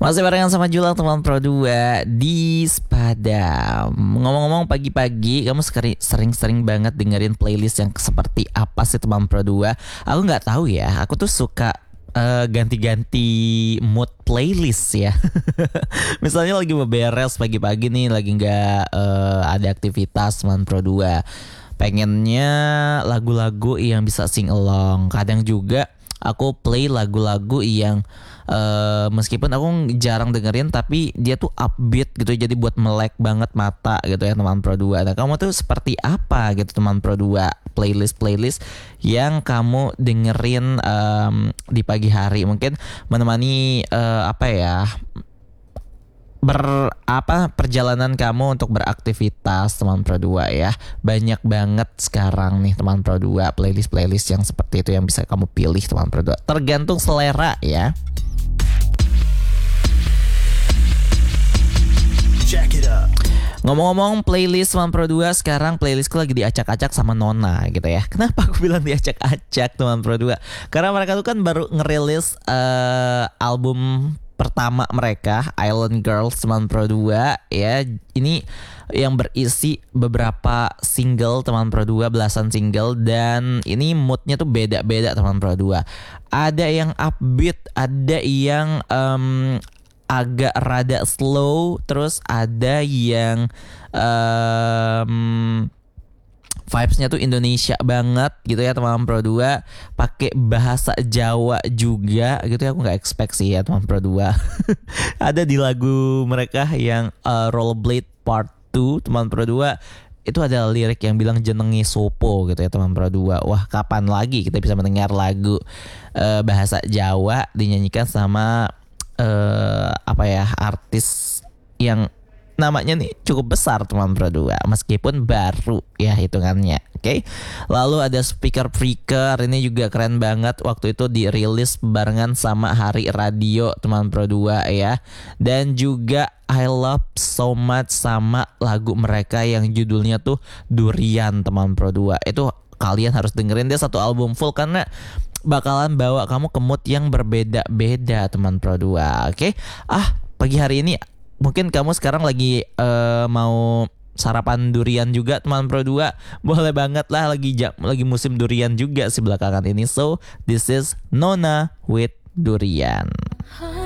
Masih barengan sama Julang teman Pro 2 di Spada. Ngomong-ngomong pagi-pagi, kamu sering-sering banget dengerin playlist yang seperti apa sih teman Pro 2? Aku nggak tahu ya, aku tuh suka ganti-ganti mood playlist ya. Misalnya lagi beberes pagi-pagi nih, lagi nggak ada aktivitas teman Pro 2. Pengennya lagu-lagu yang bisa sing along. Kadang juga aku play lagu-lagu yang meskipun aku jarang dengerin tapi dia tuh upbeat gitu, jadi buat melek banget mata gitu ya teman Pro 2. Nah, kamu tuh seperti apa gitu teman Pro 2? Playlist yang kamu dengerin di pagi hari mungkin menemani perjalanan kamu untuk beraktivitas teman Pro 2 ya. Banyak banget sekarang nih teman Pro 2 playlist yang seperti itu yang bisa kamu pilih teman Pro 2. Tergantung selera ya. Check it out. Ngomong-ngomong playlist teman Pro 2, sekarang playlistku lagi diacak-acak sama Nona gitu ya. Kenapa aku bilang diacak-acak teman Pro 2? Karena mereka tuh kan baru ngerilis album pertama mereka, Island Girls teman Pro 2 ya. Ini yang berisi beberapa single teman Pro 2, belasan single, dan ini moodnya tuh beda-beda teman Pro 2. Ada yang upbeat, ada yang agak rada slow, terus ada yang vibes-nya tuh Indonesia banget gitu ya teman Pro 2, pakai bahasa Jawa juga gitu ya. Aku nggak expect sih ya teman Pro 2. Ada di lagu mereka yang Rollerblade Part 2 teman Pro 2, itu ada lirik yang bilang jenengi sopo gitu ya teman Pro 2. Wah, kapan lagi kita bisa mendengar lagu bahasa Jawa dinyanyikan sama artis yang namanya nih cukup besar teman Pro 2, meskipun baru ya hitungannya. Oke. Lalu ada Speaker Freaker, ini juga keren banget, waktu itu dirilis barengan sama Hari Radio teman Pro 2 ya. Dan juga I Love So Much sama lagu mereka yang judulnya tuh Durian teman Pro 2. Itu kalian harus dengerin, dia satu album full karena bakalan bawa kamu ke mood yang berbeda-beda teman Pro 2. Oke. Pagi hari ini mungkin kamu sekarang lagi mau sarapan durian juga teman Pro 2. Boleh banget lah, lagi musim durian juga sih belakangan ini. So this is Nona with Durian.